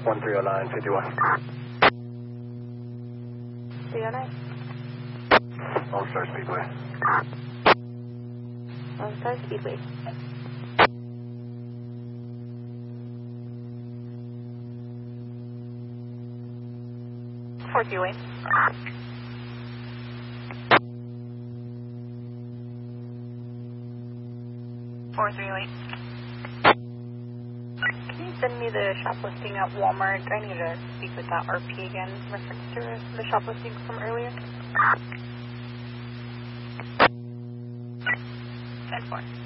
130951. 309. Lone Star Speedway. Lone Star Speedway. Fort Ewing. Can you send me the shoplifting at Walmart? I need to speak with that RP again in reference to the shoplifting from earlier. 10-4.